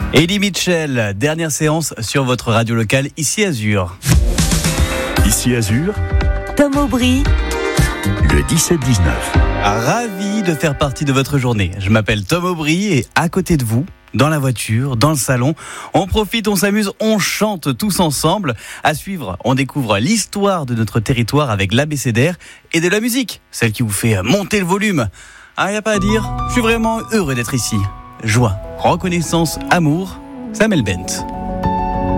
Eddie Mitchell, dernière séance sur votre radio locale, ici Azur. Ici Azur, Tom Aubry, le 17-19. Ravi de faire partie de votre journée. Je m'appelle Tom Aubry et à côté de vous, dans la voiture, dans le salon, on profite, on s'amuse, on chante tous ensemble. À suivre, on découvre l'histoire de notre territoire avec l'abécédaire et de la musique, celle qui vous fait monter le volume. Ah, y a pas à dire, je suis vraiment heureux d'être ici. Joie, reconnaissance, amour, Samuel Bent.